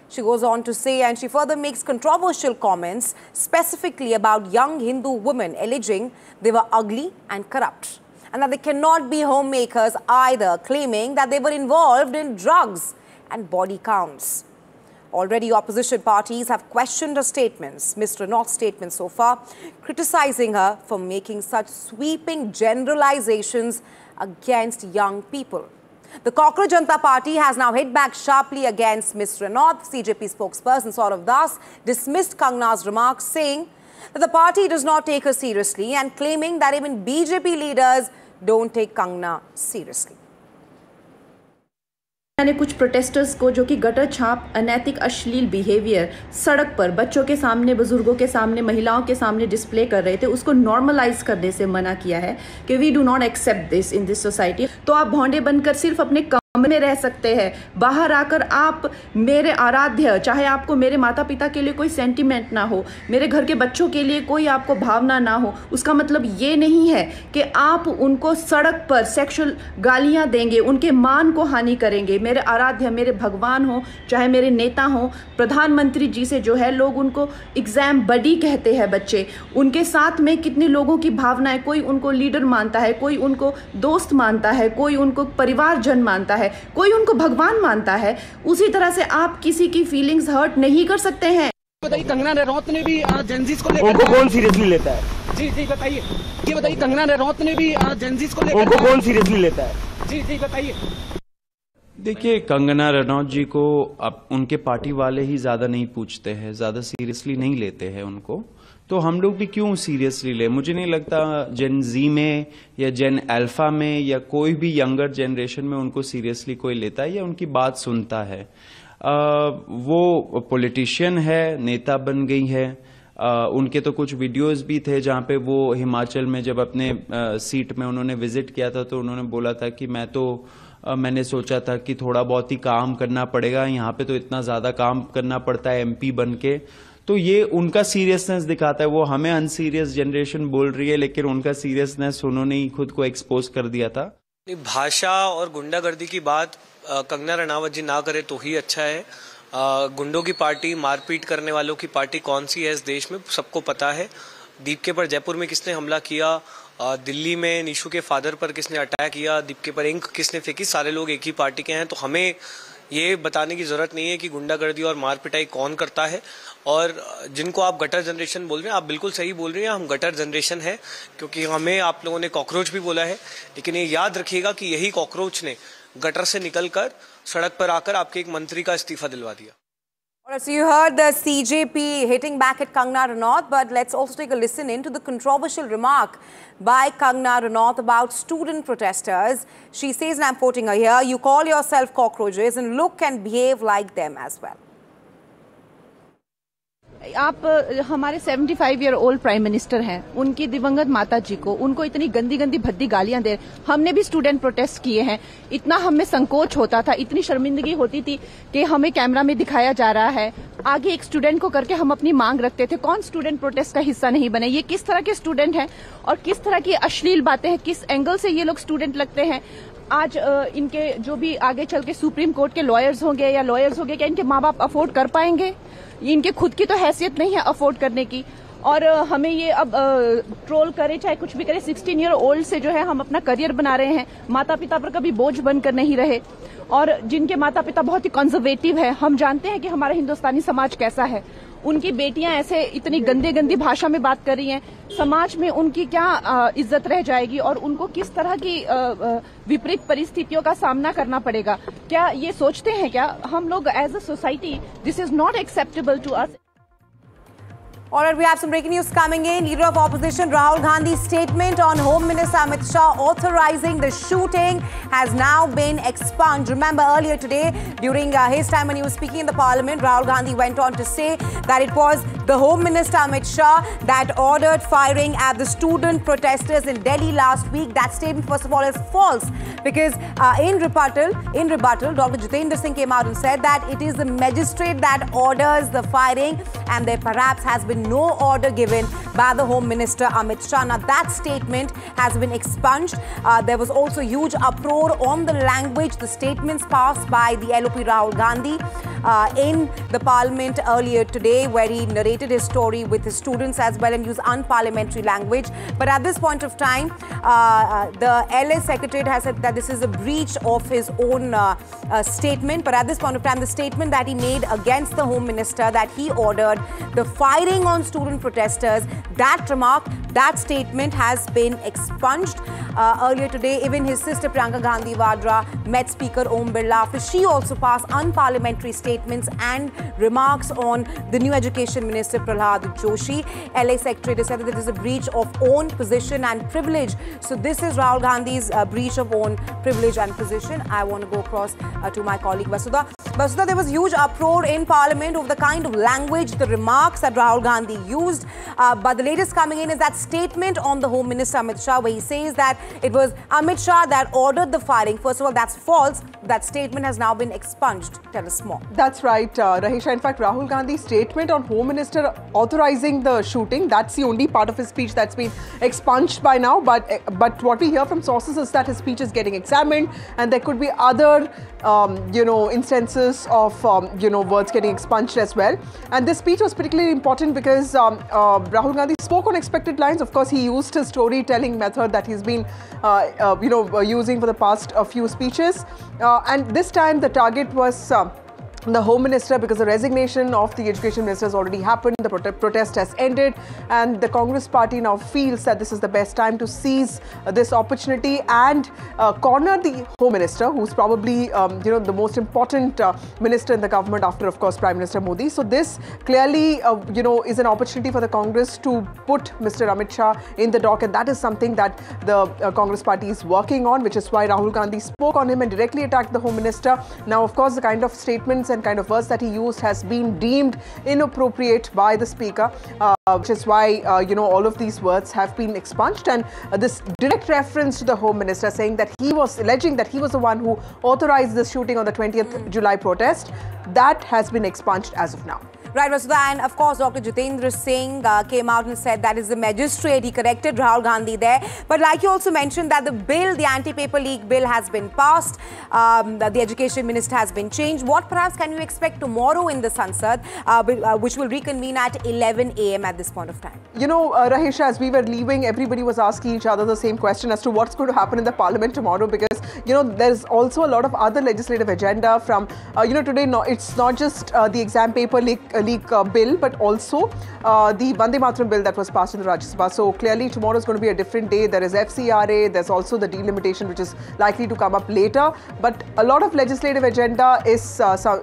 She goes on to say, and she further makes controversial comments specifically about young Hindu women, alleging they were ugly and corrupt, and that they cannot be homemakers either, claiming that they were involved in drugs and body counts. Already opposition parties have questioned her statements, Ms. Renaud's statements so far, criticizing her for making such sweeping generalizations against young people. The Cockroach Janata Party has now hit back sharply against Ms. Renaud. CJP spokesperson Saurav Das dismissed Kangana's remarks, saying that the party does not take her seriously and claiming that even BJP leaders don't take Kangana seriously. मैंने कुछ protesters को जो कि gutter छाप अनैतिक अश्लील behaviour सड़क पर बच्चों के सामने, बुजुर्गों के सामने, महिलाओं के सामने डिस्प्ले कर रहे थे, उसको नॉर्मलाइज करने से मना किया है कि we do not accept this in this society. तो आप भौंडे बनकर सिर्फ अपने कमरे में रह सकते हैं, बाहर आकर आप मेरे आराध्य, चाहे आपको मेरे माता पिता के लिए कोई सेंटिमेंट ना हो, मेरे घर के बच्चों के लिए कोई आपको भावना ना हो, उसका मतलब ये नहीं है कि आप उनको सड़क पर सेक्सुअल गालियां देंगे, उनके मान को हानि करेंगे। मेरे आराध्य, मेरे भगवान हो, चाहे मेरे नेता हो, प्रधानमंत्री जी से जो है लोग उनको एग्जाम बडी कहते हैं बच्चे, उनके साथ में कितने लोगों की भावनाएं, कोई उनको लीडर मानता है, कोई उनको दोस्त मानता है, कोई उनको परिवारजन मानता है, कोई उनको भगवान मानता है। उसी तरह से आप किसी की फीलिंग्स हर्ट नहीं कर सकते हैं। बताइए, कंगना रनौत ने भी जेंजीज को लेकर उनको कौन सीरियसली लेता है? जी बताइए, ये बताइए, कंगना रनौत ने भी जेंजीज को लेकर उनको कौन सीरियसली लेता है? जी बताइए। देखिए, कंगना रनौत जी को अब उनके पार्टी वाले ही ज्यादा नहीं पूछते हैं, ज्यादा सीरियसली नहीं लेते हैं उनको, तो हम लोग भी क्यों सीरियसली ले? मुझे नहीं लगता जेन जी में या जेन अल्फा में या कोई भी यंगर जनरेशन में उनको सीरियसली कोई लेता है या उनकी बात सुनता है। वो पॉलिटिशियन है, नेता बन गई है। उनके तो कुछ वीडियोस भी थे जहां पे वो हिमाचल में जब अपने सीट में उन्होंने विजिट किया था तो उन्होंने बोला था कि मैंने सोचा था कि थोड़ा बहुत ही काम करना पड़ेगा, यहाँ पे तो इतना ज्यादा काम करना पड़ता है एमपी बन के। तो ये उनका सीरियसनेस दिखाता है। वो हमें अनसीरियस जनरेशन बोल रही है, लेकिन उनका सीरियसनेस उन्होंने ही खुद को एक्सपोज कर दिया था। भाषा और गुंडागर्दी की बात कंगना रनावत जी ना करे तो ही अच्छा है। गुंडों की पार्टी, मारपीट करने वालों की पार्टी कौन सी है इस देश में सबको पता है। दीपके पर जयपुर में किसने हमला किया, दिल्ली में निशु के फादर पर किसने अटैक किया, दीपके पर इंक किसने फेंकी, सारे लोग एक ही पार्टी के हैं। तो हमें ये बताने की जरूरत नहीं है कि गुंडागर्दी और मार पिटाई कौन करता है। और जिनको आप गटर जनरेशन बोल रहे हैं, आप बिल्कुल सही बोल रहे हैं, हम गटर जनरेशन है, क्योंकि हमें आप लोगों ने कॉकरोच भी बोला है, लेकिन ये याद रखिएगा कि यही कॉकरोच ने गटर से निकलकर सड़क पर आकर आपके एक मंत्री का इस्तीफा दिलवा दिया। Alright, so you heard the CJP hitting back at Kangana Ranaut, but let's also take a listen into the controversial remark by Kangana Ranaut about student protesters. She says, and I'm quoting her here, "You call yourself cockroaches and look and behave like them as well." आप हमारे 75 year old prime minister हैं, उनकी दिवंगत माता जी को, उनको इतनी गंदी गंदी भद्दी गालियां दे। हमने भी स्टूडेंट प्रोटेस्ट किए हैं, इतना हमें संकोच होता था, इतनी शर्मिंदगी होती थी कि हमें कैमरा में दिखाया जा रहा है, आगे एक स्टूडेंट को करके हम अपनी मांग रखते थे। कौन स्टूडेंट प्रोटेस्ट का हिस्सा नहीं बने? ये किस तरह के स्टूडेंट हैं और किस तरह की अश्लील बातें हैं, किस एंगल से ये लोग स्टूडेंट लगते हैं। आज इनके जो भी आगे चल के सुप्रीम कोर्ट के लॉयर्स होंगे या लॉयर्स होंगे, क्या इनके माँ बाप अफोर्ड कर पाएंगे? इनके खुद की तो हैसियत नहीं है अफोर्ड करने की। और हमें ये अब ट्रोल करे चाहे कुछ भी करे, 16 ईयर ओल्ड से जो है हम अपना करियर बना रहे हैं, माता पिता पर कभी बोझ बनकर नहीं रहे। और जिनके माता पिता बहुत ही कंजर्वेटिव है, हम जानते हैं कि हमारा हिंदुस्तानी समाज कैसा है, उनकी बेटियां ऐसे इतनी गंदे गंदी भाषा में बात कर रही हैं, समाज में उनकी क्या इज्जत रह जाएगी और उनको किस तरह की विपरीत परिस्थितियों का सामना करना पड़ेगा। क्या ये सोचते हैं क्या हम लोग as a society, this is not acceptable to us. All right, we have some breaking news coming in. Leader of Opposition Rahul Gandhi's statement on Home Minister Amit Shah authorizing the shooting has now been expunged. Remember earlier today, during his time when he was speaking in the Parliament, Rahul Gandhi went on to say that it was the Home Minister Amit Shah that ordered firing at the student protesters in Delhi last week. That statement, first of all, is false because in rebuttal, Dr. Jitendra Singh came out and said that it is the magistrate that orders the firing and there perhaps has been no order given by the Home Minister Amit Shah. Now, that statement has been expunged. There was also huge uproar on the language, the statements passed by the LOP Rahul Gandhi in the parliament earlier today, where he narrated his story with his students as well and used unparliamentary language. But at this point of time, the LS Secretariat has said that this is a breach of his own statement. But at this point of time, the statement that he made against the Home Minister, that he ordered the firing on student protesters, that remark, that statement has been expunged. Earlier today, even his sister Priyanka Gandhi Vadra met Speaker Om Birla after she also passed unparliamentary statements and remarks on the new Education Minister Prahlad Joshi. LA Secretary said that it is a breach of own position and privilege. So this is Rahul Gandhi's breach of own privilege and position. I want to go across to my colleague Vasudha. Vasudha, there was huge uproar in Parliament over the kind of language, the remarks that Rahul Gandhi used. But the latest coming in is that statement on the Home Minister Amit Shah, where he says that it was Amit Shah that ordered the firing. First of all, that's false. That statement has now been expunged. Tell us more. That's right, Rahisha. In fact, Rahul Gandhi's statement on Home Minister authorizing the shooting, that's the only part of his speech that's been expunged by now. But what we hear from sources is that his speech is getting examined, and there could be other, instances of, words getting expunged as well. And this speech was particularly important because Rahul Gandhi spoke on expected lines. Of course, he used his storytelling method that he's been, using for the past few speeches. And this time the target was the Home Minister, because the resignation of the Education Minister has already happened. The protest has ended, and the Congress party now feels that this is the best time to seize this opportunity and corner the Home Minister, who's probably the most important minister in the government after, of course, Prime Minister Modi. So this clearly is an opportunity for the Congress to put Mr. Amit Shah in the dock, and that is something that the Congress party is working on, which is why Rahul Gandhi spoke on him and directly attacked the Home Minister. Now, of course, the kind of statements and kind of words that he used has been deemed inappropriate by the Speaker, which is why, all of these words have been expunged. And this direct reference to the Home Minister, saying that he was alleging that he was the one who authorized the shooting on the 20th July protest, that has been expunged as of now. Right, Vasudha, and of course, Dr. Jitendra Singh came out and said that is the magistrate. He corrected Rahul Gandhi there. But like you also mentioned, that the bill, the anti-paper leak bill, has been passed. The Education Minister has been changed. What perhaps can you expect tomorrow in the Sansad, which will reconvene at 11 a.m. at this point of time? Rahisha, as we were leaving, everybody was asking each other the same question as to what's going to happen in the Parliament tomorrow, because, there's also a lot of other legislative agenda from, today, it's not just the exam paper leak bill, but also the Vande Mataram bill that was passed in the Rajya Sabha. So clearly tomorrow is going to be a different day. There is FCRA, there's also the delimitation, which is likely to come up later. But a lot of legislative agenda is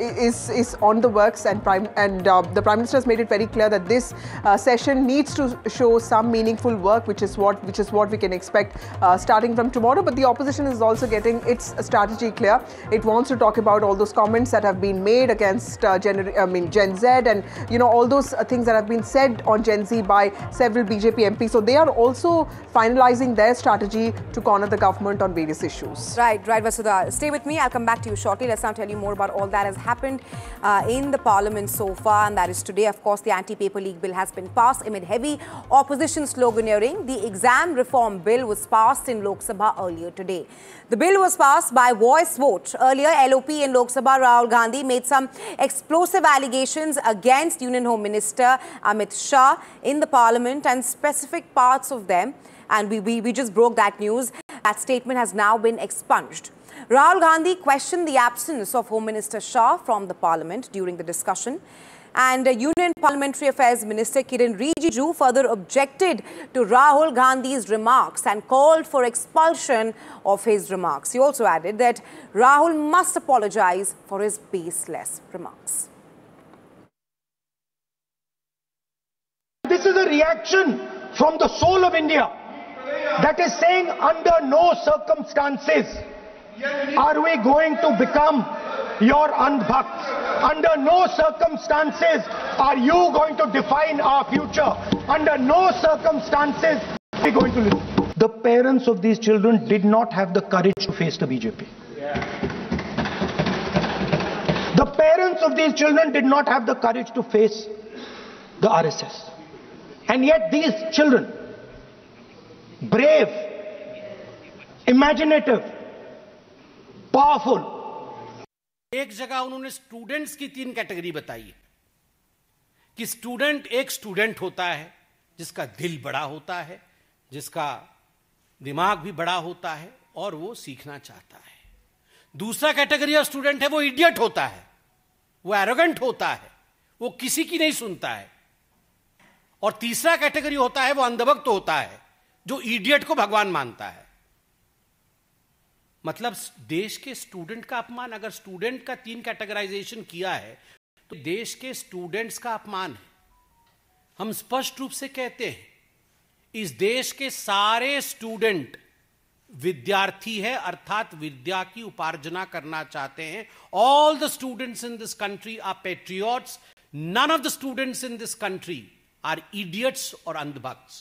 on the works, and the Prime Minister has made it very clear that this session needs to show some meaningful work, which is what we can expect starting from tomorrow. But the opposition is also getting its strategy clear. It wants to talk about all those comments that have been made against Gen Z, and all those things that have been said on Gen Z by several BJP MPs. So they are also finalizing their strategy to corner the government on various issues. Right, Vasudha. Stay with me. I'll come back to you shortly. Let's now tell you more about all that has happened in the Parliament so far. And that is today, of course, the anti-paper leak bill has been passed amid heavy opposition sloganeering. The exam reform bill was passed in Lok Sabha earlier today. The bill was passed by voice vote. Earlier, LOP in Lok Sabha, Rahul Gandhi made some explosive allegations against Union Home Minister Amit Shah in the Parliament, and specific parts of them, and we just broke that news. That statement has now been expunged. Rahul Gandhi questioned the absence of Home Minister Shah from the Parliament during the discussion, and Union Parliamentary Affairs Minister Kiren Rijiju further objected to Rahul Gandhi's remarks and called for expulsion of his remarks. He also added that Rahul must apologize for his baseless remarks. This is a reaction from the soul of India that is saying, under no circumstances are we going to become your Andhbhakts. Under no circumstances are you going to define our future. Under no circumstances are we going to live. The parents of these children did not have the courage to face the BJP. The parents of these children did not have the courage to face the RSS. And yet these children, brave, imaginative, powerful. एक जगह उन्होंने students की 3 category बताई है कि student एक student होता है जिसका दिल बड़ा होता है, जिसका दिमाग भी बड़ा होता है और वो सीखना चाहता है। दूसरा कैटेगरी ऑफ स्टूडेंट है वो इडियट होता है, वो एरोगेंट होता है, वो किसी की नहीं सुनता है। और तीसरा कैटेगरी होता है वो अंधभक्त होता है जो इडियट को भगवान मानता है। मतलब देश के स्टूडेंट का अपमान, अगर स्टूडेंट का 3 कैटेगराइजेशन किया है तो देश के स्टूडेंट्स का अपमान है। हम स्पष्ट रूप से कहते हैं इस देश के सारे स्टूडेंट विद्यार्थी है, अर्थात विद्या की उपार्जना करना चाहते हैं। All the students in this country are patriots, none of the students in this country are idiots or andhbhakts.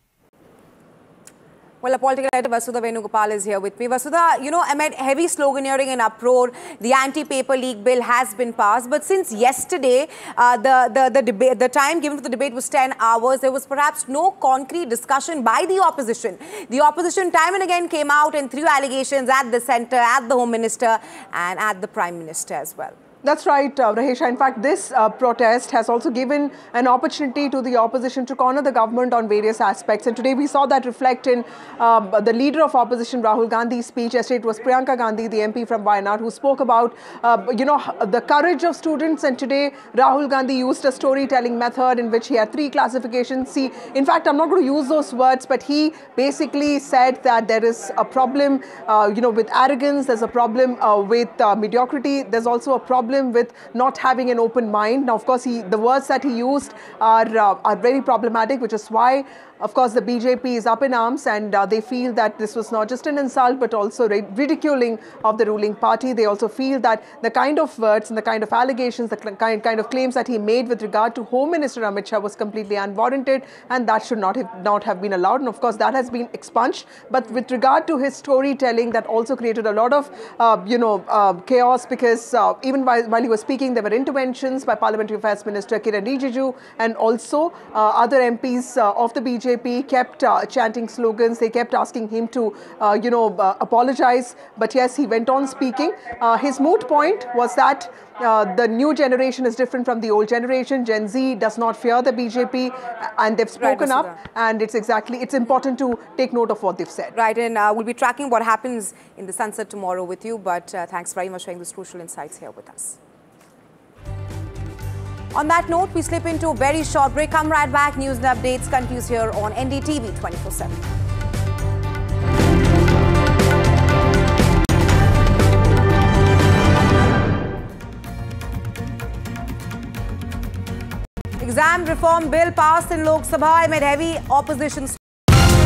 Well, a political editor, Vasudha Venugopal, is here with me. Vasudha, you know, amid heavy sloganeering and uproar, the anti-paper leak bill has been passed. But since yesterday, the time given for the debate was 10 hours, there was perhaps no concrete discussion by the opposition. The opposition time and again came out and threw allegations at the centre, at the Home Minister and at the Prime Minister as well. That's right, Rahesha. In fact, this protest has also given an opportunity to the opposition to corner the government on various aspects. And today we saw that reflect in the leader of opposition, Rahul Gandhi's speech. Yesterday it was Priyanka Gandhi, the MP from Wayanad, who spoke about, the courage of students. And today Rahul Gandhi used a storytelling method in which he had 3 classifications. See, in fact, I'm not going to use those words, but he basically said that there is a problem, with arrogance. There's a problem with mediocrity. There's also a problem with not having an open mind. Now, of course, the words that he used are very problematic, which is why, of course, the BJP is up in arms and they feel that this was not just an insult but also ridiculing of the ruling party. They also feel that the kind of words and the kind of allegations, the kind of claims that he made with regard to Home Minister Amit Shah was completely unwarranted and that should not have been allowed. And of course, that has been expunged. But with regard to his storytelling, that also created a lot of, chaos, because even while he was speaking, there were interventions by Parliamentary Affairs Minister Kiran Rijiju and also other MPs of the BJP kept chanting slogans. They kept asking him to, apologize. But yes, he went on speaking. His moot point was that the new generation is different from the old generation. Gen Z does not fear the BJP and they've spoken up. And it's important to take note of what they've said. Right, and we'll be tracking what happens in the Sunset tomorrow with you. But thanks very much for sharing these crucial insights here with us. On that note, we slip into a very short break. Come right back. News and updates continues here on NDTV 24/7. Exam reform bill passed in Lok Sabha amid heavy opposition